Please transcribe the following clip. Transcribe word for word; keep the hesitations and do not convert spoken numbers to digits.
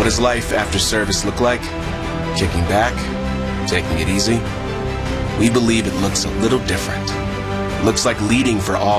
does life after service look like? Kicking back? Taking it easy? We believe it looks a little different. It looks like leading for all